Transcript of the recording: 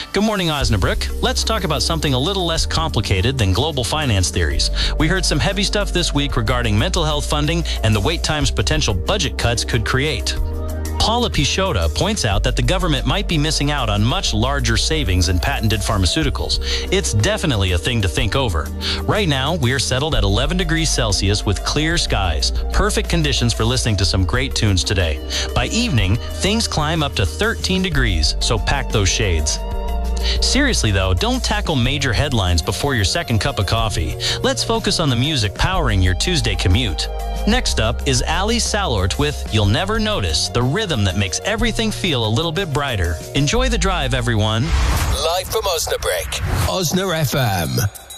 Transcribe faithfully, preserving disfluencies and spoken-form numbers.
Good morning, Osnabrück. Let's talk about something a little less complicated than global finance theories. We heard some heavy stuff this week regarding mental health funding and the wait times potential budget cuts could create. Paula Pichota points out that the government might be missing out on much larger savings in patented pharmaceuticals. It's definitely a thing to think over. Right now, we are settled at eleven degrees Celsius with clear skies. Perfect conditions for listening to some great tunes today. By evening, things climb up to thirteen degrees, so pack those shades. Seriously though, don't tackle major headlines before your second cup of coffee. Let's focus on the music powering your Tuesday commute. Next up is Ali Salort with You'll Never Notice, the rhythm that makes everything feel a little bit brighter. Enjoy the drive, everyone. Live from Osnabrück, Osna F M.